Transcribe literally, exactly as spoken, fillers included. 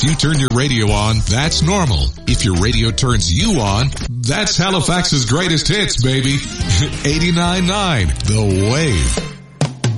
If you turn your radio on, that's normal. If your radio turns you on, that's Halifax's greatest hits, baby. eighty-nine point nine The Wave.